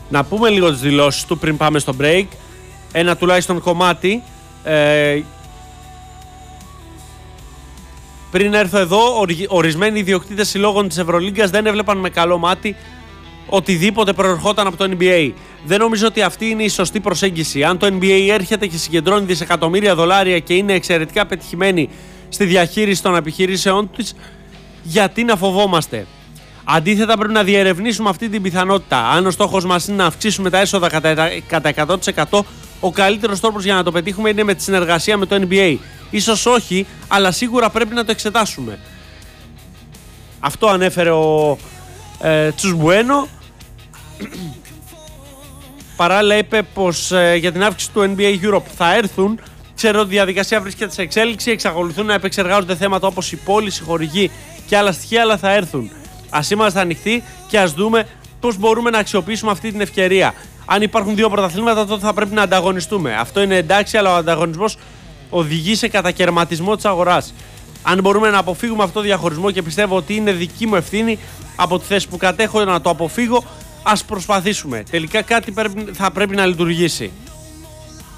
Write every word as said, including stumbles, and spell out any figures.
Να πούμε λίγο τις δηλώσεις του πριν πάμε στο break. Ένα τουλάχιστον κομμάτι. Ε, πριν έρθω εδώ, ορισμένοι ιδιοκτήτες συλλόγων της Ευρωλίγκας δεν έβλεπαν με καλό μάτι οτιδήποτε προερχόταν από το N B A. Δεν νομίζω ότι αυτή είναι η σωστή προσέγγιση. Αν το N B A έρχεται και συγκεντρώνει δισεκατομμύρια δολάρια και είναι εξαιρετικά πετυχημένη στη διαχείριση των επιχειρήσεών της, γιατί να φοβόμαστε? Αντίθετα, πρέπει να διερευνήσουμε αυτή την πιθανότητα. Αν ο στόχος μας είναι να αυξήσουμε τα έσοδα κατά εκατό τοις εκατό, ο καλύτερος τρόπος για να το πετύχουμε είναι με τη συνεργασία με το N B A. Ίσως όχι, αλλά σίγουρα πρέπει να το εξετάσουμε. Αυτό ανέφερε ο ε, Τσουσμπουένο. Παράλληλα είπε πως ε, για την αύξηση του N B A Europe θα έρθουν. Ξέρω ότι η διαδικασία βρίσκεται σε εξέλιξη, εξακολουθούν να επεξεργάζονται θέματα όπως η πώληση, η χορηγή και άλλα στοιχεία, αλλά θα έρθουν. Ας είμαστε ανοιχτοί και ας δούμε πώς μπορούμε να αξιοποιήσουμε αυτή την ευκαιρία. Αν υπάρχουν δύο πρωταθλήματα, τότε θα πρέπει να ανταγωνιστούμε. Αυτό είναι εντάξει, αλλά ο ανταγωνισμός οδηγεί σε κατακαιρματισμό της αγοράς. Αν μπορούμε να αποφύγουμε αυτό το διαχωρισμό, και πιστεύω ότι είναι δική μου ευθύνη από τη θέση που κατέχω να το αποφύγω, ας προσπαθήσουμε. Τελικά κάτι πρέπει, θα πρέπει να λειτουργήσει.